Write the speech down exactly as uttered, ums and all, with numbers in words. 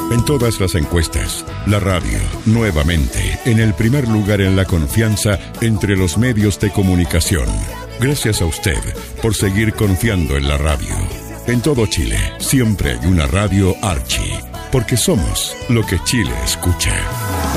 En todas las encuestas, la radio, nuevamente, en el primer lugar en la confianza entre los medios de comunicación. Gracias a usted por seguir confiando en la radio. En todo Chile, siempre hay una radio Archie, porque somos lo que Chile escucha.